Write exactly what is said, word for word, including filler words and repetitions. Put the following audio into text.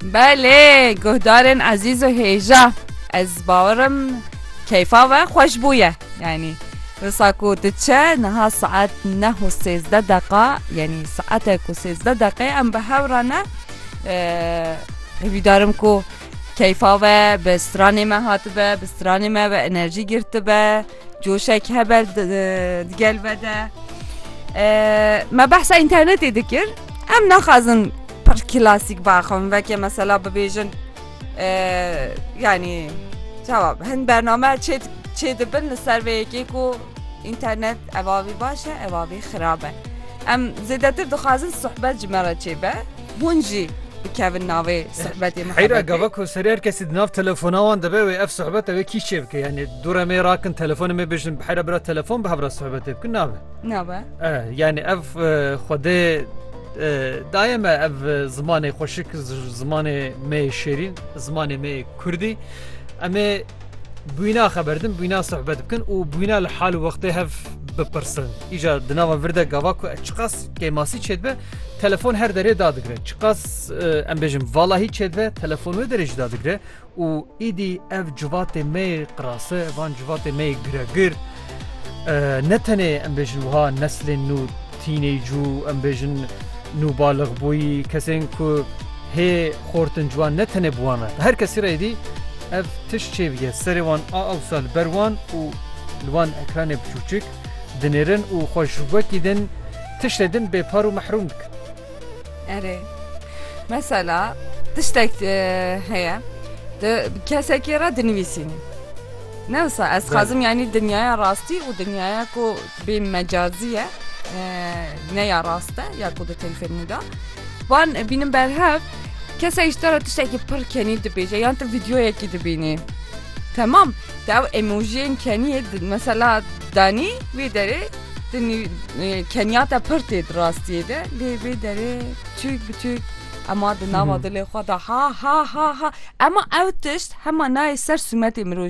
بله گهدارن عزیز و هیجا از باورم کیفا و خوش بویه يعني رساكو تتشا نها ساعت نه و سيزده دقا يعني ساعتك و سيزده دقيقة ام بهورانا اه بيدارم كو كيفا و بستراني ما هاتبه بستراني ما و انرجي گرتبه جوشك هبل دگل بده اه ما بحث انترنتي دكر ام نخازن پر كلاسيك باخم وكي مثلا ببيجن اه يعني جواب هن برنامه چه چه دبن لسر ویکی کو اینترنت اواوی باشه اواوی خرابه ام زیادتر دخوازن صحبت جمره چه به هونجی بکوین ناوی صحبتی محبتی حیره گوه که سریار کسی دناف تلفوناوان دبه و اف صحبت اوه کی چه بکه یعنی دوره می راکن تلفون می بشن بحیره برا تلفون به برا صحبت بکن نابه نابه یعنی اف خوده دائما اف زمان خوشک زمان می شیرین زمان می کردی اما بوینا خبردم بوینا صحبت بکن و بوینا لحال وقتی هف بپرسن ایجا دناوا ورده گاوا که چقاس که ماسی چید به تلفون هر دره دادگره چقاس ام بجم والله چید به تلفون و درش دادگره و ایدی اف جوات می قراسه وان جوات می گرگر نتنه ام بجم وها نسل نو تینیجو ام بجم نو بالغ بوی کسین که هی خورتن جوان نتنه بوانه هر کسی را ایدی اف تش چه بیه سری وان آ او سال بروان و لوان اکران بچوچک دنیرن و خوشبکی دن تش لدن به پارو محروم بک اره مثلا تشتك هيا كاسكي را دنويسيني نوصا از خازم يعني دنيايا راستي ودنيايا كو بين مجازية نيا راسته يا كو دو تلفون دا وان بينم برهف کسی اشترا تشتکی پر کنی دبیجه یا انت ویدیو یکی دبینی تمام داو ایموجین کنی مثلا دانی وی داره دنی کنیاتا پر تید راستیه ده لی وی داره چوک بچوک اما دناوا دلی خدا ها ها ها ها اما او تشت هما نای سر سومت امروز